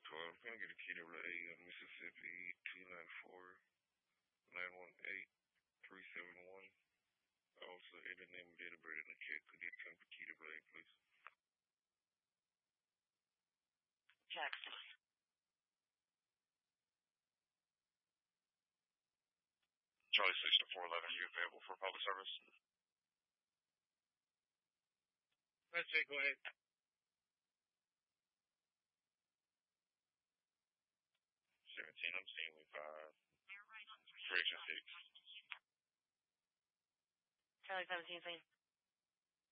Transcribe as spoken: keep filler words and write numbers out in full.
twelve. Can I get a K W A of Mississippi two nine four nine one eight three seven one. Also, add the name and date of birth in the check. Could you come for K W A, please? Check. Charlie Station four eleven, are you available for public service? Let's say go ahead. seventeen, I'm seeing with uh, Correction six. Charlie seventeen, please.